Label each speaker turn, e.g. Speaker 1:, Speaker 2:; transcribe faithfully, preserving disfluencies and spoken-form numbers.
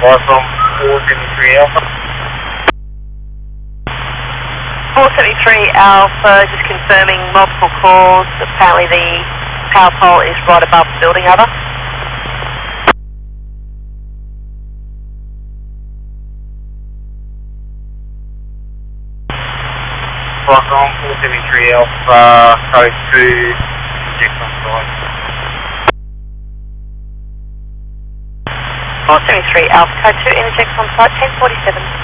Speaker 1: Foxtrot four seventy-three Alpha.
Speaker 2: four seventy-three Alpha, just confirming multiple calls. Apparently the power pole is right above the building, over.
Speaker 1: Foxtrot four seventy-three Alpha, code two, inject on site.
Speaker 2: four seventy-three Alpha, code two, interject on site, ten forty-seven.